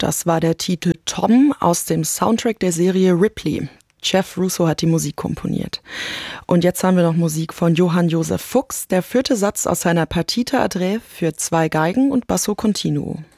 Das war der Titel Tom aus dem Soundtrack der Serie Ripley. Jeff Russo hat die Musik komponiert. Und jetzt haben wir noch Musik von Johann Josef Fuchs, der 4. Satz aus seiner Partita Adré für 2 Geigen und Basso Continuo.